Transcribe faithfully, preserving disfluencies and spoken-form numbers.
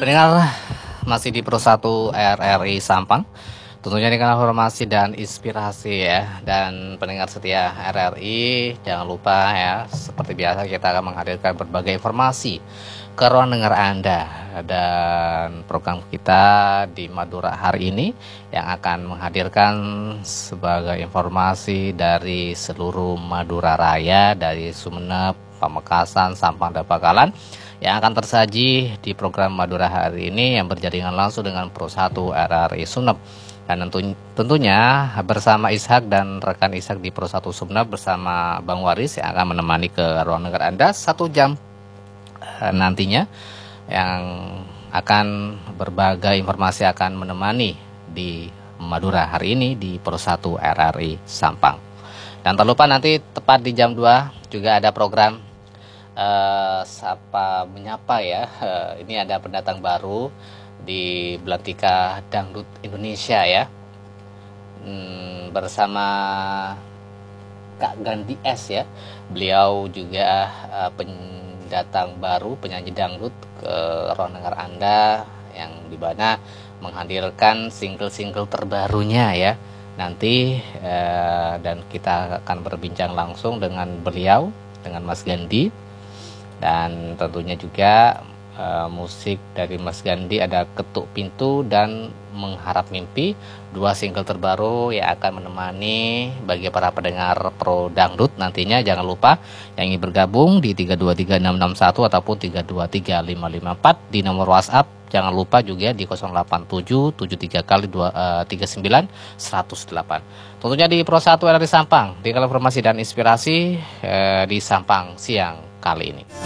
Pendengar, masih di Pro satu R R I Sampang. Tentunya dengan informasi dan inspirasi ya. Dan pendengar setia R R I, jangan lupa ya, seperti biasa kita akan menghadirkan berbagai informasi ke ruang dengar Anda. Dan program kita di Madura hari ini yang akan menghadirkan sebagai informasi dari seluruh Madura Raya, dari Sumeneb, Pamekasan, Sampang, dan Bakalan, yang akan tersaji di program Madura hari ini yang berjaringan langsung dengan Pro satu R R I Sumeneb. Dan tentu, tentunya bersama Ishak dan rekan Ishak di Pro satu Sumeneb bersama Bang Waris yang akan menemani ke ruang dengar Anda satu jam eh, nantinya, yang akan berbagai informasi akan menemani di Madura hari ini di Pro satu R R I Sampang. Dan tak lupa nanti tepat di jam dua juga ada program Uh, Sapa Menyapa ya. Uh, ini ada pendatang baru di Belantika Dangdut Indonesia ya, hmm, bersama Kak Gandhi S ya. Beliau juga uh, pendatang baru penyanyi dangdut ke ruang dengar Anda, yang dimana menghadirkan single-single terbarunya ya nanti, uh, dan kita akan berbincang langsung dengan beliau, dengan Mas Gandhi. Dan tentunya juga uh, musik dari Mas Gandhi ada Ketuk Pintu dan Mengharap Mimpi, dua single terbaru yang akan menemani bagi para pendengar Pro Dangdut nantinya. Jangan lupa yang ingin bergabung di tiga dua tiga enam enam satu ataupun tiga dua tiga lima lima empat di nomor WhatsApp. Jangan lupa juga di nol delapan tujuh tujuh tiga kali tiga sembilan satu nol delapan. Tentunya di Pro satu R R I Sampang, di informasi dan inspirasi eh, di Sampang siang kali ini.